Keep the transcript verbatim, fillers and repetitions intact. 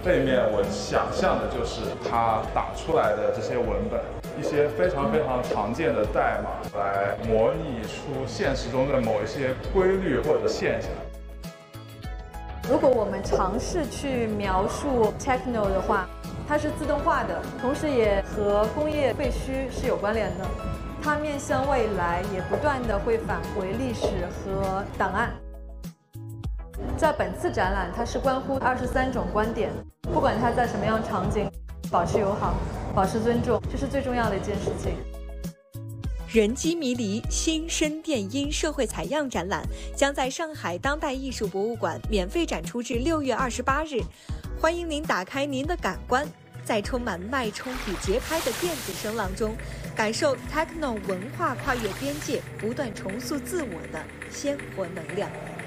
背面我想象的就是它打出来的这些文本，一些非常非常常见的代码，来模拟出现实中的某一些规律或者现象。 如果我们尝试去描述 techno 的话，它是自动化的，同时也和工业废墟是有关联的。它面向未来，也不断的会返回历史和档案。在本次展览，它是关乎二十三种观点，不管它在什么样场景，保持友好，保持尊重，这是最重要的一件事情。 人机迷离新生电音社会采样展览将在上海当代艺术博物馆免费展出至六月二十八日，欢迎您打开您的感官，在充满脉冲与节拍的电子声浪中，感受 techno 文化跨越边界、不断重塑自我的鲜活能量。